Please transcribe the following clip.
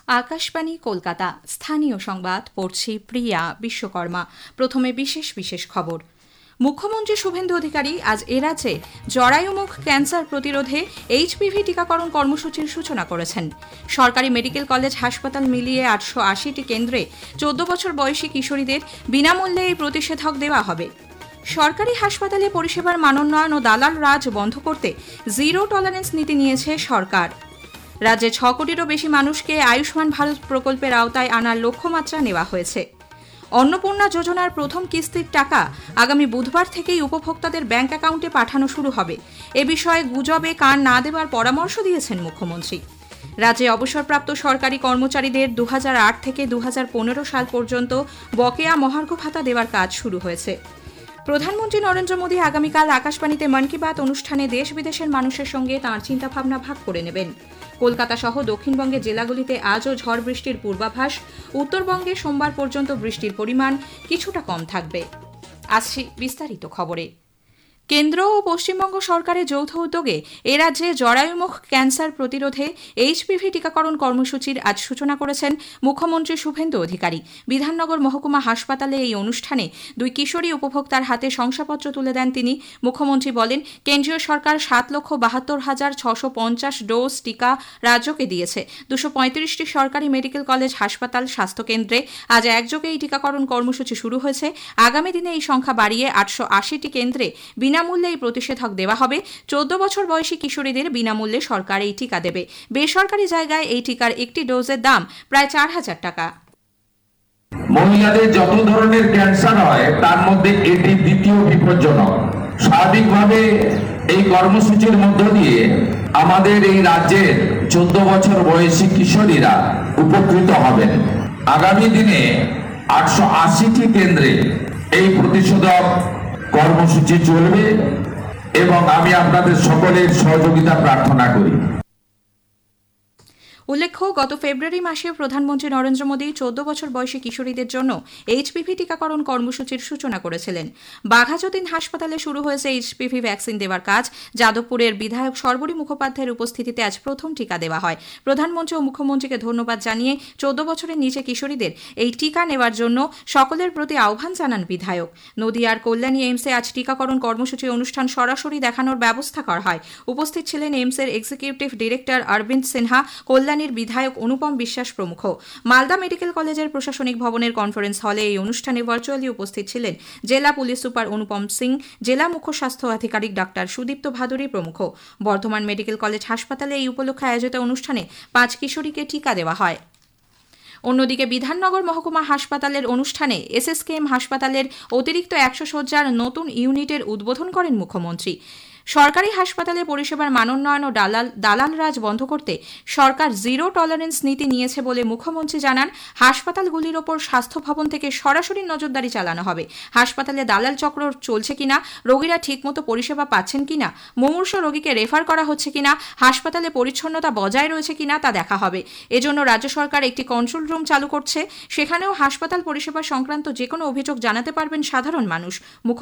আকাশবাণী কলকাতা স্থানীয় সংবাদ পড়ছি প্রিয়া বিশ্বকর্মা। প্রথমে বিশেষ খবর। মুখ্যমন্ত্রী শুভেন্দু অধিকারী আজ এরাজ্যে জরায়ুমুখ ক্যান্সার প্রতিরোধে এইচপিভি টিকাকরণ কর্মসূচির সূচনা করেছেন। সরকারি মেডিকেল কলেজ হাসপাতাল মিলিয়ে 880টি কেন্দ্রে 14 বছর বয়সী কিশোরীদের বিনামূল্যে এই প্রতিষেধক দেওয়া হবে। সরকারি হাসপাতালে পরিষেবার মানোন্নয়ন ও দালাল রাজ বন্ধ করতে জিরো টলারেন্স নীতি নিয়েছে সরকার। রাজ্যে 6 কোটিরও বেশি মানুষকে আয়ুষ্মান ভারত প্রকল্পের আওতায় আনার লক্ষ্যমাত্রা নেওয়া হয়েছে। অন্নপূর্ণা যোজনার প্রথম কিস্তির টাকা আগামী বুধবার থেকেই উপভোক্তাদের ব্যাংক অ্যাকাউন্টে পাঠানো শুরু হবে। এ বিষয়ে গুজবে কান না দেওয়ার পরামর্শ দিয়েছেন মুখ্যমন্ত্রী। রাজ্যে অবসরপ্রাপ্ত সরকারি কর্মচারীদের 2008 থেকে 2015 সাল পর্যন্ত বকেয়া মহার্ঘ ভাতা দেওয়ার কাজ শুরু হয়েছে। প্রধানমন্ত্রী নরেন্দ্র মোদী আগামীকাল আকাশবাণীতে মন কি বাত অনুষ্ঠানে দেশ বিদেশের মানুষের সঙ্গে তাঁর চিন্তাভাবনা ভাগ করে নেবেন। কলকাতা সহ দক্ষিণবঙ্গের জেলাগুলিতে আজও ঝড় বৃষ্টির পূর্বাভাস। উত্তরবঙ্গে সোমবার পর্যন্ত বৃষ্টির পরিমাণ কিছুটা কম থাকবে। আসছি বিস্তারিত খবরে। কেন্দ্র ও পশ্চিমবঙ্গ সরকারের যৌথ উদ্যোগে এ রাজ্যে জরায়ুমুখ ক্যান্সার প্রতিরোধে এইচপিভি টিকাকরণ কর্মসূচির আজ সূচনা করেছেন মুখ্যমন্ত্রী শুভেন্দু অধিকারী। বিধাননগর মহকুমা হাসপাতালে এই অনুষ্ঠানে 2 কিশোরী উপভোক্তার হাতে শংসাপত্র তুলে দেন তিনি। মুখ্যমন্ত্রী বলেন, কেন্দ্রীয় সরকার 7,72,650 ডোজ টিকা রাজ্যকে দিয়েছে। 235টি সরকারি মেডিকেল কলেজ হাসপাতাল স্বাস্থ্যকেন্দ্রে আজ একযোগে এই টিকাকরণ কর্মসূচি শুরু হয়েছে। আগামী দিনে এই সংখ্যা বাড়িয়ে 880টি কেন্দ্রে বিনামূল্যে এই প্রতিষেধক দেওয়া হবে। 14 বছর বয়সী কিশোরীদের বিনামূল্যে সরকার এই টিকা দেবে। বেসরকারি জায়গায় এই টিকার একটি ডোজের দাম প্রায় 4,000 টাকা। মহিলাদের যত ধরনের ক্যান্সার হয় তার মধ্যে এটি দ্বিতীয় বিপজ্জনক। স্বাভাবিকভাবে এই কর্মসূচির মধ্য দিয়ে আমাদের এই রাজ্যের 14 বছর বয়সী কিশোরীরা উপকৃত হবেন। আগামী দিনে 880টি কেন্দ্রে এই প্রতিষেধক কর্মসূচি চলবে এবং আমি আপনাদের সকলের সহযোগিতা প্রার্থনা করি। উল্লেখ্য, গত ফেব্রুয়ারি মাসে প্রধানমন্ত্রী নরেন্দ্র মোদী 14 বছর বয়সী কিশোরীদের জন্য এইচপিভি টিকাকরণ কর্মসূচির সূচনা করেছিলেন। বাঘাযতীন হাসপাতালে শুরু হয়েছে এইচপিভি ভ্যাকসিন দেওয়ার কাজ। যাদবপুরের বিধায়ক সর্বরী মুখোপাধ্যায়ের উপস্থিতিতে আজ প্রথম টিকা দেওয়া হয়। প্রধানমন্ত্রী ও মুখ্যমন্ত্রীকে ধন্যবাদ জানিয়ে 14 বছরের নিচে কিশোরীদের এই টিকা নেওয়ার জন্য সকলের প্রতি আহ্বান জানান বিধায়ক। নদিয়ার কল্যাণী এইমসে আজ টিকাকরণ কর্মসূচি অনুষ্ঠান সরাসরি দেখানোর ব্যবস্থা করা হয়। উপস্থিত ছিলেন এইমসের এক্সিকিউটিভ ডিরেক্টর অরবিন্দ সিনহা, কল্যাণীর বিধায়ক অনুপম বিশ্বাস প্রমুখ। মালদা মেডিকেল কলেজের প্রশাসনিক ভবনের কনফারেন্স হলে এই অনুষ্ঠানে ভার্চুয়ালি উপস্থিত ছিলেন জেলা পুলিশ সুপার অনুপম সিং, জেলা মুখ্য স্বাস্থ্য আধিকারিক ডাক্তার সুদীপ্ত ভাদুরী প্রমুখ। বর্ধমান মেডিকেল কলেজ হাসপাতালে এই উপলক্ষে আয়োজিত অনুষ্ঠানে 5 কিশোরীকে টিকা দেওয়া হয়। অন্যদিকে বিধাননগর মহকুমা হাসপাতালের অনুষ্ঠানে এসএসকেএম হাসপাতালের অতিরিক্ত 100 শয্যার নতুন ইউনিটের উদ্বোধন করেন মুখ্যমন্ত্রী। সরকারি হাসপাতালে পরিষেবার মানোন্নয়ন ও দালাল রাজ বন্ধ করতে সরকার জিরো টলারেন্স নীতি নিয়েছে বলে মুখ্যমন্ত্রী জানান। হাসপাতালগুলির ওপর স্বাস্থ্য ভবন থেকে সরাসরি নজরদারি চালানো হবে। হাসপাতালে দালাল চক্র চলছে কিনা, রোগীরা ঠিকমতো পরিষেবা পাচ্ছেন কিনা, মুমূর্ষু রোগীকে রেফার করা হচ্ছে কিনা, হাসপাতালে পরিচ্ছন্নতা বজায় রয়েছে কিনা তা দেখা হবে। এজন্য রাজ্য সরকার একটি কন্ট্রোল রুম চালু করছে। সেখানেও হাসপাতাল পরিষেবা সংক্রান্ত যে কোনো অভিযোগ জানাতে পারবেন সাধারণ মানুষ।